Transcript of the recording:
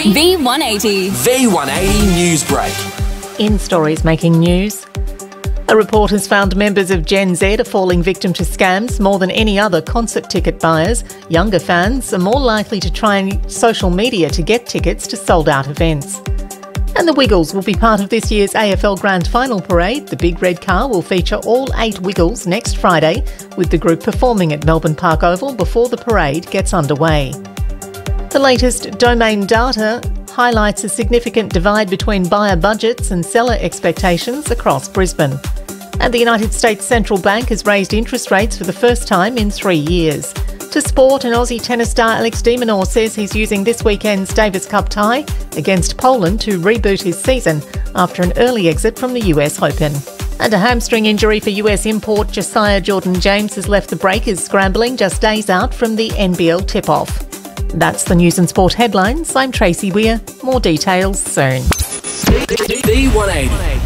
V180. V180 Newsbreak. In stories making news. A report has found members of Gen Z are falling victim to scams more than any other concert ticket buyers. Younger fans are more likely to try social media to get tickets to sold-out events. And the Wiggles will be part of this year's AFL Grand Final parade. The big red car will feature all 8 Wiggles next Friday, with the group performing at Melbourne Park Oval before the parade gets underway. The latest Domain data highlights a significant divide between buyer budgets and seller expectations across Brisbane. And the United States Central Bank has raised interest rates for the first time in 3 years. To sport, and Aussie tennis star Alex de Minaur says he's using this weekend's Davis Cup tie against Poland to reboot his season after an early exit from the US Open. And a hamstring injury for US import Josiah Jordan-James has left the Breakers scrambling just days out from the NBL tip-off. That's the news and sport headlines. I'm Tracy Weir. More details soon. V180.